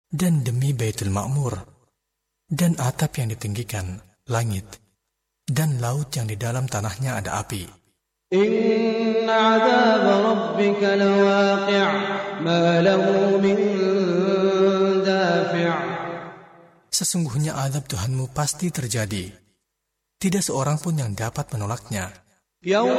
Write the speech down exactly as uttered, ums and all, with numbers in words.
dan demi Baitul Ma'mur, dan atap yang ditinggikan, langit, dan laut yang di dalam tanahnya ada api. Inna 'adzab rabbika lawaqi' ma lahu min dafi'. Sesungguhnya azab Tuhanmu pasti terjadi. Tidak seorang pun yang dapat menolaknya.